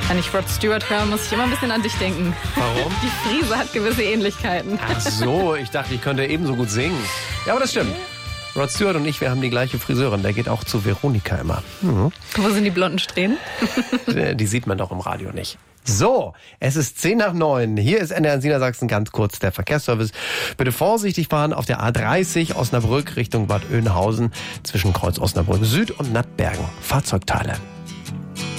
Wenn ich Rod Stewart höre, muss ich immer ein bisschen an dich denken. Warum? Die Frise hat gewisse Ähnlichkeiten. Ach so, ich dachte, ich könnte ebenso gut singen. Ja, aber das stimmt. Rod Stewart und ich, wir haben die gleiche Friseurin. Der geht auch zu Veronika immer. Wo sind die blonden Strähnen? Die sieht man doch im Radio nicht. So, es ist 8:10. Hier ist NDR Niedersachsen, ganz kurz der Verkehrsservice. Bitte vorsichtig fahren auf der A30 Osnabrück Richtung Bad Oeynhausen zwischen Kreuz Osnabrück Süd und Nattbergen. Fahrzeugteile.